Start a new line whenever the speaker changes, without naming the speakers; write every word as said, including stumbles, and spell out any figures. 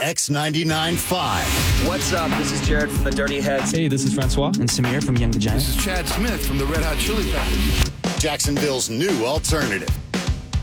X ninety-nine point five.
What's up? This is Jared from the Dirty Heads.
Hey, this is Francois.
And Samir from Young Vagina.
This is Chad Smith from the Red Hot Chili Peppers.
Jacksonville's new alternative.